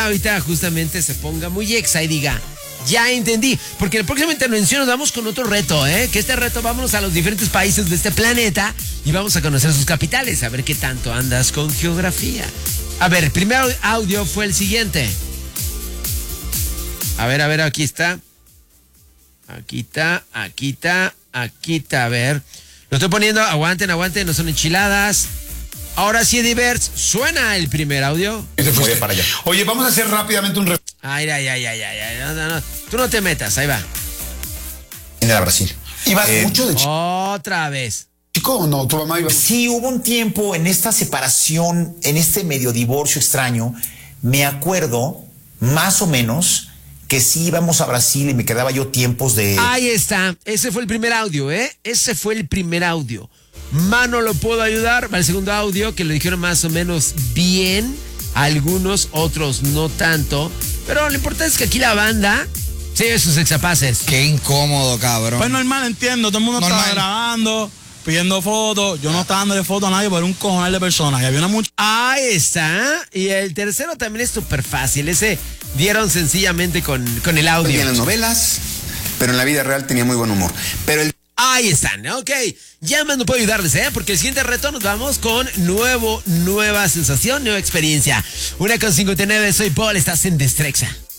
ahorita justamente se ponga muy exa y diga, ya entendí, porque en la próxima intervención nos vamos con otro reto, que este reto vámonos a los diferentes países de este planeta y vamos a conocer sus capitales, a ver qué tanto andas con geografía. A ver, el primer audio fue el siguiente. A ver, aquí está. Aquí está, a ver. Lo estoy poniendo, aguanten, no son enchiladas. Ahora sí, Edivers, suena el primer audio. Se fue para allá. Oye, vamos a hacer rápidamente un Ay, no. Tú no te metas, ahí va. Era Brasil. ¿Ibas mucho de Otra vez. chico o no? ¿Tu mamá iba? Sí, hubo un tiempo en esta separación, en este medio divorcio extraño, me acuerdo, más o menos, que sí íbamos a Brasil y me quedaba yo tiempos de... Ahí está, ese fue el primer audio, Ese fue el primer audio. Mano, ¿lo puedo ayudar? Va el segundo audio, que lo dijeron más o menos bien. Algunos, otros no tanto. Pero lo importante es que aquí la banda sigue sus exapaces. Qué incómodo, cabrón. Pues normal, entiendo. Todo el mundo estaba grabando, pidiendo fotos. Yo no estaba dándole fotos a nadie, pero era un cojonal de personas. Y había una mucha... Ahí está. Y el tercero también es súper fácil. Ese dieron sencillamente con el audio. En las novelas, pero en la vida real tenía muy buen humor. Pero el... Ahí están, ok. Ya más no puedo ayudarles, porque el siguiente reto nos vamos con nueva sensación, nueva experiencia. 1:59, soy Paul, estás en Destrexa.